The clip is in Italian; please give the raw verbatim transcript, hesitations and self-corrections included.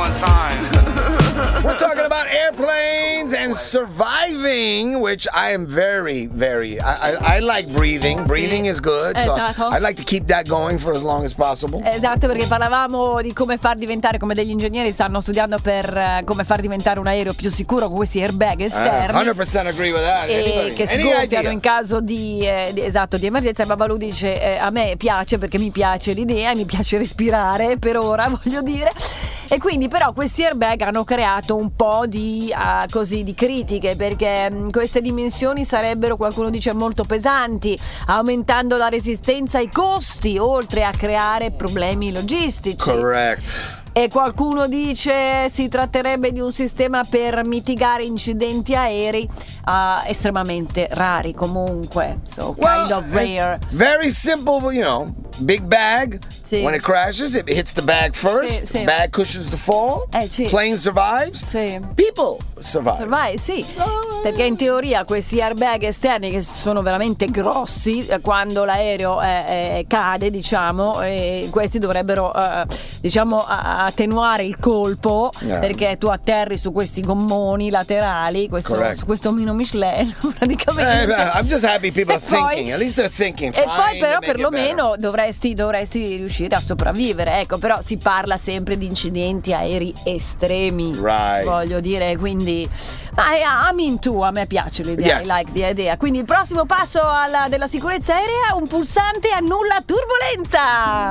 on time. We're talking about airplanes and surviving, which I am very, very. I, I, I like breathing. Breathing Sì. is good. So Esatto. I'd like to keep that going for as long as possible. Esatto, perché parlavamo di come far diventare, come degli ingegneri stanno studiando per eh, come far diventare un aereo più sicuro con questi airbag I esterni. one hundred percent agree with that. E Anybody? che si Any gonfiano idea? in caso di, eh, di- esatto, di emergenza. E Babalu dice eh, a me piace perché mi piace l'idea e mi piace respirare per ora, voglio dire. E quindi però questi airbag hanno creato un po' di ah, così di critiche, perché mh, queste dimensioni sarebbero, qualcuno dice, molto pesanti, aumentando la resistenza ai costi, oltre a creare problemi logistici. Correct. E qualcuno dice si tratterebbe di un sistema per mitigare incidenti aerei ah, estremamente rari comunque, so kind of rare. Very simple, you know. Big bag. Sì. When it crashes, it hits the bag first. Sì, sì. Bag cushions the fall. Eh, sì. Plane survives. Sì. People survive. Vai, sì, perché in teoria questi airbag esterni, che sono veramente grossi, eh, quando l'aereo eh, eh, cade, diciamo, eh, questi dovrebbero eh, diciamo a- attenuare il colpo, Yeah. perché tu atterri su questi gommoni laterali, questo, Correct. su questo mino Michelin praticamente. Eh, I'm just happy people E are poi- thinking. At least they're thinking. E poi trying però to make it perlomeno better. dovresti, dovresti riuscire a sopravvivere, ecco, però si parla sempre di incidenti aerei estremi, Right. voglio dire, quindi ma I- I'm into, a me piace l'idea, Yes. I like the idea. Quindi il prossimo passo alla- della sicurezza aerea, un pulsante annulla turbolenza.